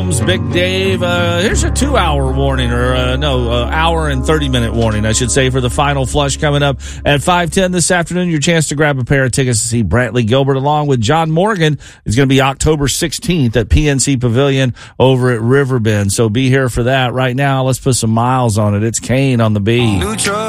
Tom's, Big Dave. Here's a 2-hour warning, or hour and 30-minute warning, I should say, for the Final Flush coming up at 5:10 this afternoon. Your chance to grab a pair of tickets to see Brantley Gilbert along with John Morgan. It's going to be October 16th at PNC Pavilion over at Riverbend. So be here for that. Right now, let's put some miles on it. It's Kane on the B.